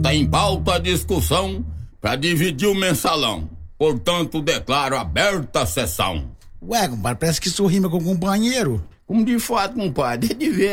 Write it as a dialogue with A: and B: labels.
A: Tá em pauta a discussão pra dividir o mensalão. Portanto, declaro aberta a sessão.
B: Ué, compadre, parece que isso rima com companheiro.
A: Como de fato, compadre, é de ver.